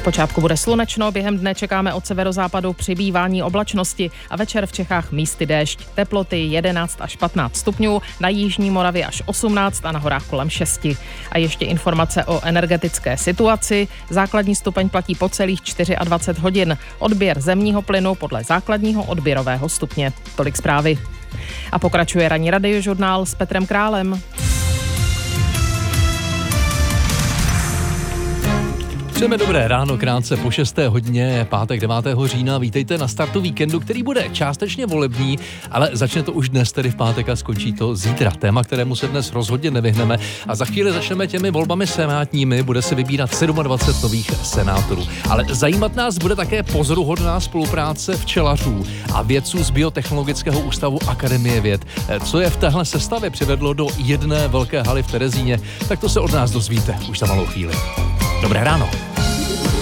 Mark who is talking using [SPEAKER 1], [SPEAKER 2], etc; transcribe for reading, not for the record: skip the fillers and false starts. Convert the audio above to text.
[SPEAKER 1] Zpočátku bude slunečno, během dne čekáme od severozápadu přibývání oblačnosti a večer v Čechách místy déšť. Teploty 11 až 15 stupňů, na jižní Moravě až 18 a na horách kolem 6. A ještě informace o energetické situaci. Základní stupeň platí po celých 24 hodin. Odběr zemního plynu podle základního odběrového stupně. Tolik zprávy. A pokračuje ranní radiožurnál s Petrem Králem.
[SPEAKER 2] Přejeme dobré ráno, krátce po 6. hodině, pátek 9. října. Vítejte na startu víkendu, který bude částečně volební, ale začne to už dnes, tedy v pátek, a skončí to zítra. Téma, kterému se dnes rozhodně nevyhneme. A za chvíli začneme těmi volbami senátními, bude se vybírat 27 nových senátorů. Ale zajímat nás bude také pozoruhodná spolupráce včelařů a vědců z Biotechnologického ústavu Akademie věd. Co je v téhle sestavě přivedlo do jedné velké haly v Terezíně, tak to se od nás dozvíte už za malou chvíli. Dobré ráno.